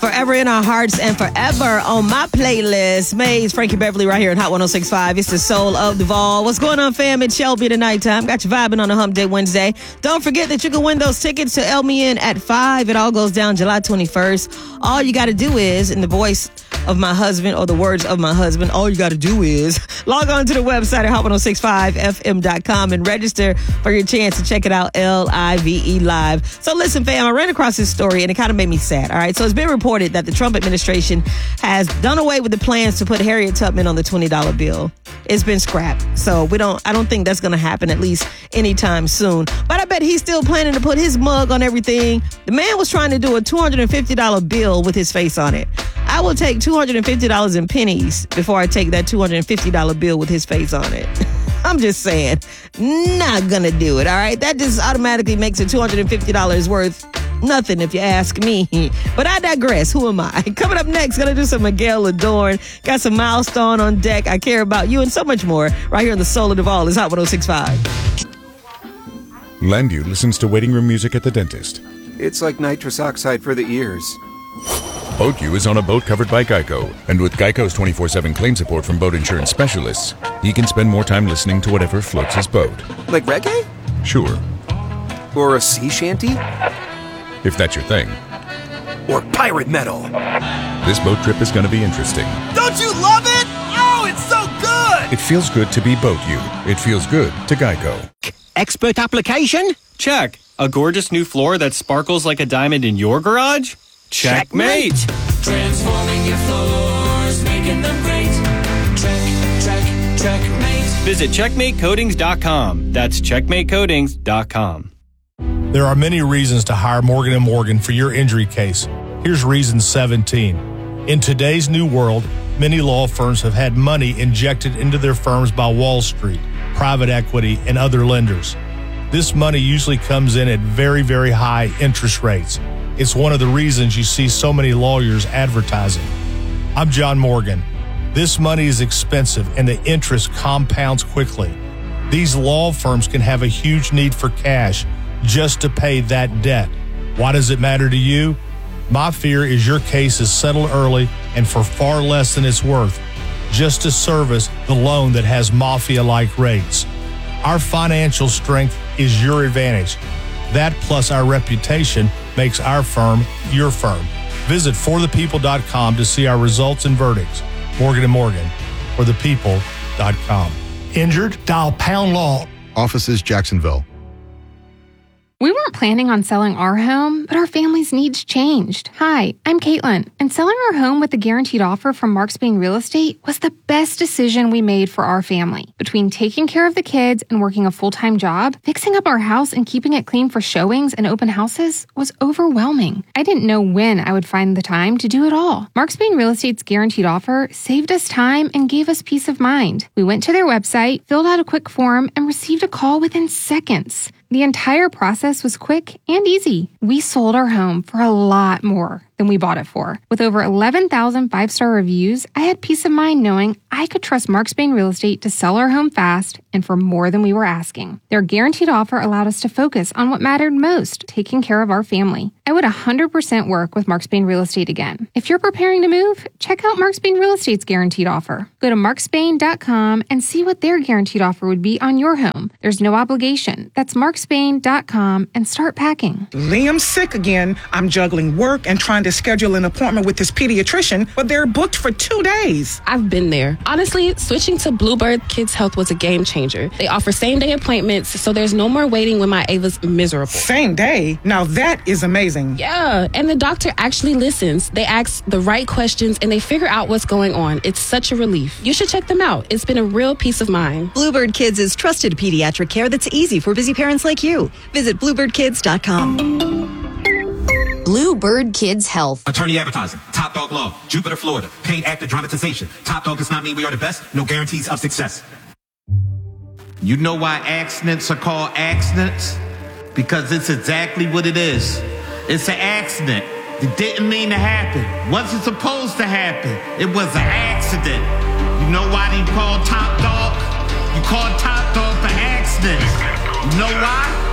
forever in our hearts and forever on my playlist. Maze, Frankie Beverly right here on Hot 106.5. It's the soul of Duval. What's going on, fam? It's Shelby at nighttime. Got you vibing on a Hump Day Wednesday. Don't forget that you can win those tickets to El Mien at 5. It all goes down July 21st. All you got to do is, in the voice of my husband or the words of my husband, all you got to do is log on to the website at hot1065fm.com and register for your chance to check it out LIVE live. So listen, fam, I ran across this story and it kind of made me sad. All right. So it's been reported that the Trump administration has done away with the plans to put Harriet Tubman on the $20 bill. It's been scrapped. So I don't think that's going to happen, at least anytime soon. But I bet he's still planning to put his mug on everything. The man was trying to do a $250 bill with his face on it. I will take $250 in pennies before I take that $250 bill with his face on it. I'm just saying, not gonna do it, all right? That just automatically makes it $250 worth nothing if you ask me. But I digress. Who am I? Coming up next, gonna do some Miguel Adorn. Got some Milestone on deck. I Care About You and so much more right here on the Soul of Duval. It's Hot 106.5. Landu listens to waiting room music at the dentist. It's like nitrous oxide for the ears. BoatU is on a boat covered by Geico, and with Geico's 24/7 claim support from boat insurance specialists, he can spend more time listening to whatever floats his boat. Like reggae? Sure. Or a sea shanty? If that's your thing. Or pirate metal? This boat trip is going to be interesting. Don't you love it? Oh, it's so good! It feels good to be BoatU. It feels good to Geico. Expert application? Check. A gorgeous new floor that sparkles like a diamond in your garage? Checkmate! Transforming your floors, making them great. Checkmate. Visit CheckmateCoatings.com. That's CheckmateCoatings.com. There are many reasons to hire Morgan & Morgan for your injury case. Here's reason 17. In today's new world, many law firms have had money injected into their firms by Wall Street, private equity, and other lenders. This money usually comes in at very, very high interest rates. It's one of the reasons you see so many lawyers advertising. I'm John Morgan. This money is expensive and the interest compounds quickly. These law firms can have a huge need for cash just to pay that debt. Why does it matter to you? My fear is your case is settled early and for far less than it's worth, just to service the loan that has mafia-like rates. Our financial strength is your advantage. That plus our reputation makes our firm your firm. Visit forthepeople.com to see our results and verdicts. Morgan & Morgan, forthepeople.com. Injured? Dial pound law. Offices, Jacksonville. We weren't planning on selling our home, but our family's needs changed. Hi, I'm Caitlin, and selling our home with a guaranteed offer from Mark Spain Real Estate was the best decision we made for our family. Between taking care of the kids and working a full-time job, fixing up our house and keeping it clean for showings and open houses was overwhelming. I didn't know when I would find the time to do it all. Mark Spain Real Estate's guaranteed offer saved us time and gave us peace of mind. We went to their website, filled out a quick form, and received a call within seconds. The entire process was quick and easy. We sold our home for a lot more than we bought it for. With over 11,000 five-star reviews, I had peace of mind knowing I could trust Mark Spain Real Estate to sell our home fast and for more than we were asking. Their guaranteed offer allowed us to focus on what mattered most, taking care of our family. I would 100% work with Mark Spain Real Estate again. If you're preparing to move, check out Mark Spain Real Estate's guaranteed offer. Go to markspain.com and see what their guaranteed offer would be on your home. There's no obligation. That's markspain.com and start packing. Liam's sick again. I'm juggling work and trying to schedule an appointment with his pediatrician, but they're booked for 2 days. I've been there. Honestly, switching to Bluebird Kids Health was a game changer. They offer same-day appointments, so there's no more waiting when my Ava's miserable. Same day? Now that is amazing. Yeah, and the doctor actually listens. They ask the right questions, and they figure out what's going on. It's such a relief. You should check them out. It's been a real peace of mind. Bluebird Kids is trusted pediatric care that's easy for busy parents like you. Visit bluebirdkids.com. Bluebird Kids Health. Attorney advertising. Top Dog Law. Jupiter, Florida. Paid actor dramatization. Top Dog does not mean we are the best. No guarantees of success. You know why accidents are called accidents? Because it's exactly what it is. It's an accident. It didn't mean to happen. Wasn't supposed to happen. It was an accident. You know why they call Top Dog? You call Top Dog for accidents. You know why?